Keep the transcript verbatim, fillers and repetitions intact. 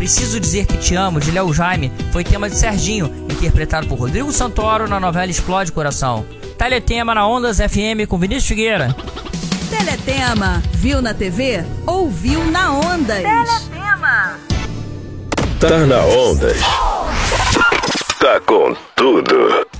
Preciso Dizer Que Te Amo, de Léo Jaime, foi tema de Serginho, interpretado por Rodrigo Santoro na novela Explode Coração. Teletema na Ondas F M com Vinícius Figueira. Teletema, viu na T V? Ouviu na Ondas. Teletema. Tá na Ondas. Tá com tudo.